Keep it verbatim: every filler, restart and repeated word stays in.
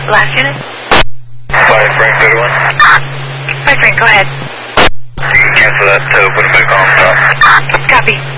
last unit? Five Frank thirty-one. Five Frank, go ahead. You can cancel that to put it back on top. Copy.